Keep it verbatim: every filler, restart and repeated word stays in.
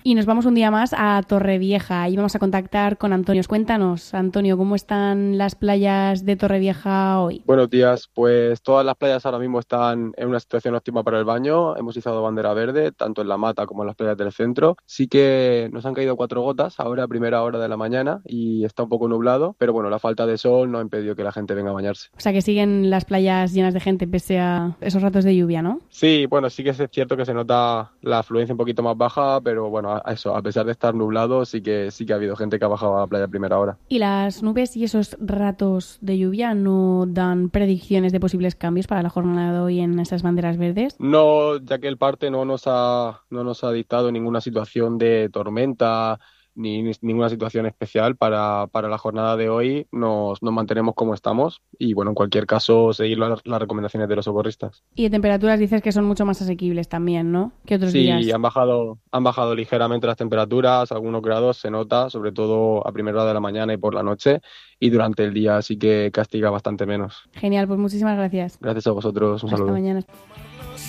Y nos vamos un día más a Torrevieja y vamos a contactar con Antonio. Cuéntanos, Antonio, ¿cómo están las playas de Torrevieja hoy? Buenos días, pues todas las playas ahora mismo están en una situación óptima para el baño. Hemos izado bandera verde, tanto en La Mata como en las playas del centro. Sí que nos han caído cuatro gotas ahora a primera hora de la mañana y está un poco nublado, pero bueno, la falta de sol no ha impedido que la gente venga a bañarse. O sea que siguen las playas llenas de gente pese a esos ratos de lluvia, ¿no? Sí, bueno, sí que es cierto que se nota la afluencia un poquito más baja, pero bueno, a- eso, a pesar de estar nublado, sí que sí que ha habido gente que ha bajado a la playa a primera hora. ¿Y las nubes y esos ratos de lluvia no dan predicciones de posibles cambios para la jornada de hoy en esas banderas verdes? No, ya que el parte no nos ha, no nos ha dictado ninguna situación de tormenta ni, ni ninguna situación especial para, para la jornada de hoy, nos, nos mantenemos como estamos y bueno, en cualquier caso, seguir las, las recomendaciones de los socorristas. Y de temperaturas dices que son mucho más asequibles también, ¿no? Que otros Sí, días. han bajado, han bajado ligeramente las temperaturas, algunos grados se nota, sobre todo a primera hora de la mañana y por la noche, y durante el día sí que castiga bastante menos. Genial, pues muchísimas gracias. Gracias a vosotros, un Hasta saludo. mañana.